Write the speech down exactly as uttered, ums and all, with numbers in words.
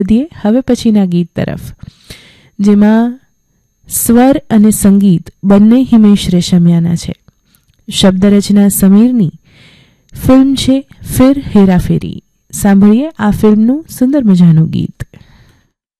વધીએ હવે પછીના ગીત તરફ, જેમાં સ્વર અને સંગીત બંને હિમેશ રેશમિયાના છે. શબ્દ રચના સમીરની. ફિલ્મ છે ફિર હેરાફેરી. સાંભળીએ આ ફિલ્મનું સુંદર મજાનું ગીત.